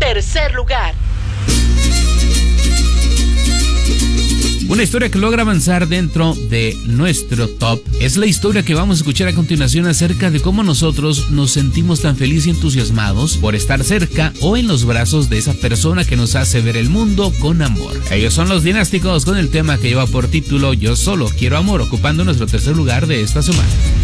tercer lugar. Una historia que logra avanzar dentro de nuestro top es la historia que vamos a escuchar a continuación acerca de cómo nosotros nos sentimos tan felices y entusiasmados por estar cerca o en los brazos de esa persona que nos hace ver el mundo con amor. Ellos son Los Dinásticos con el tema que lleva por título Yo Solo Quiero Amor, ocupando nuestro tercer lugar de esta semana.